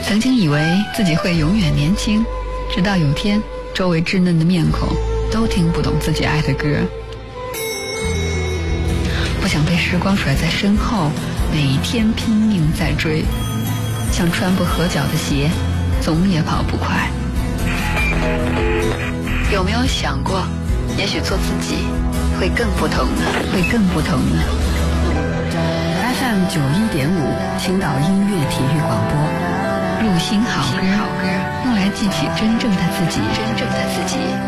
曾经以为自己会永远年轻，直到有天周围稚嫩的面孔都听不懂自己爱的歌。不想被时光甩在身后，每一天拼命在追，像穿不合脚的鞋，总也跑不快。有没有想过，也许做自己会更不同呢？会更不同呢？ FM 91.5青岛音乐体育广播， 录心好歌，用来记起真正的自己，真正的自己。